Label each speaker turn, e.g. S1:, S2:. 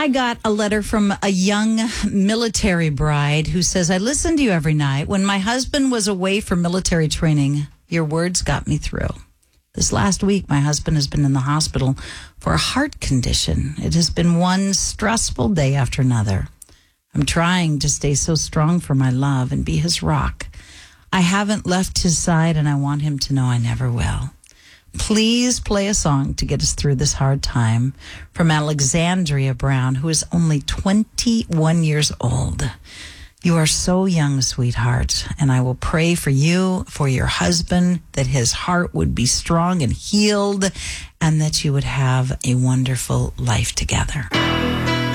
S1: I got a letter from a young military bride who says, I listen to you every night. When my husband was away for military training, your words got me through. This last week, my husband has been in the hospital for a heart condition. It has been one stressful day after another. I'm trying to stay so strong for my love and be his rock. I haven't left his side, and I want him to know I never will. Please play a song to get us through this hard time from Alexandria Brown, who is only 21 years old. You are so young, sweetheart, and I will pray for you, for your husband, that his heart would be strong and healed, and that you would have a wonderful life together.